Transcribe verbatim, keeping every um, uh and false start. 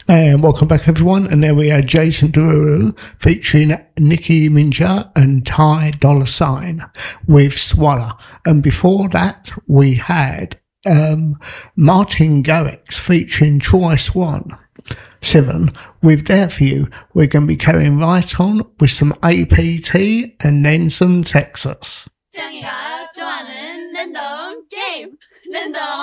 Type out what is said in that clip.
And welcome back, everyone. And there we are, Jason Derulo featuring Nicki Minaj and Ty Dolla Sign with Swallow. And before that, we had um, Martin Garrix featuring Troye Sivan. Seven. With There For You, we're going to be carrying right on with some A P T and then some Texas. 짱이가 좋아하는 랜덤 게임 랜덤